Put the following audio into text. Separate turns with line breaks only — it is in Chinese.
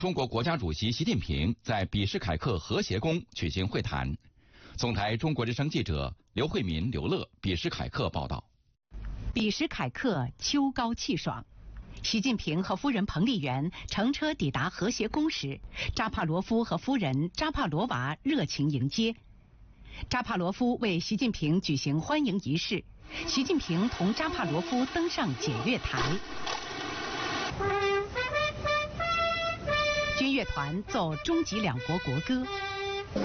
中国国家主席习近平在比什凯克和谐宫举行会谈。总台中国之声记者刘慧民、刘乐比什凯克报道。
比什凯克秋高气爽，习近平和夫人彭丽媛乘车抵达和谐宫时，扎帕罗夫和夫人扎帕罗娃热情迎接。扎帕罗夫为习近平举行欢迎仪式，习近平同扎帕罗夫登上检阅台。军乐团奏中吉两国国歌，